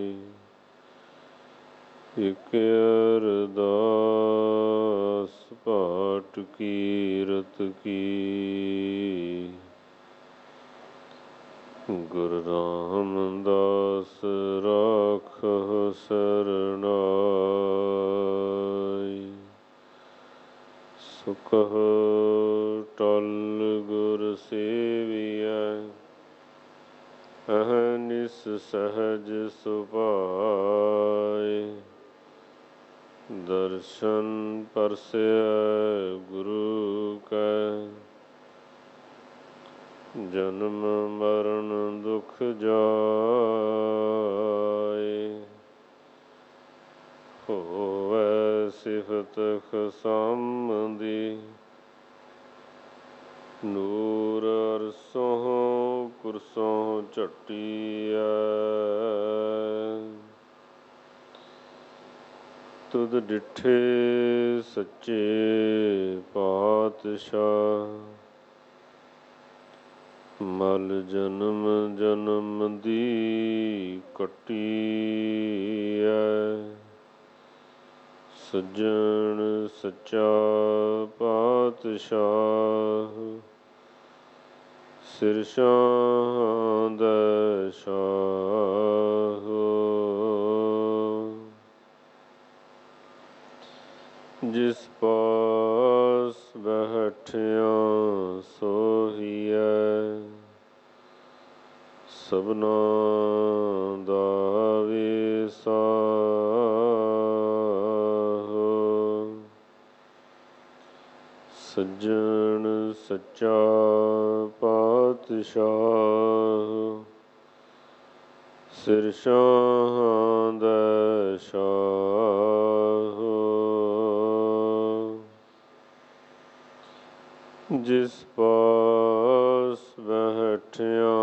ਇਕ ਅਰਦਾਸ ਪਾਟ ਕੀਰਤ ਕੀ। ਗੁਰੂ ਰਾਮਦਾਸ ਰਾਖਹੁ ਸਰਨਾਈ। ਸੁਖਹੁ ਟਲ ਗੁਰ ਸੇਵੀਐ ਅਹਰਨਿਸ ਸਹਜ ਸੁਭਾਏ। ਦਰਸ਼ਨ ਪਰਸੈ ਗੁਰੂ ਕੈ ਜਨਮ ਮਰਨ ਦੁਖ ਜਾਏ। ਹੋਵੈ ਸਿਫਤ ਖਸਮ ਦੀ ਨੂਰ ਅਰਸੋਂ ਕੁਰਸੋਂ ਝਟੀਐ। ਤੁਧ ਡਿਠੇ ਸੱਚੇ ਪਾਤਸ਼ਾਹ ਮਲ ਜਨਮ ਜਨਮ ਦੀ ਕੱਟੀਐ। ਸੱਜਣ ਸੱਚਾ ਪਾਤਸ਼ਾਹ ਸਿਰਸ਼ਾਂ ਦਾ ਸ਼ਾਹ। ਜਿਸ ਪਾਸ ਬੈਠਿਆ ਸੋਹੀਐ ਸਭਨਾ ਦਾ ਵੇਸਾਹ। ਸੱਜਣ ਸੱਚਾ ਪਾਤਸ਼ਾਹ ਸਿਰਸ਼ਾਂ ਦਾ ਸ਼ਾਹ। ਜਿਸ ਪਾਸ ਬੈਠਿਆ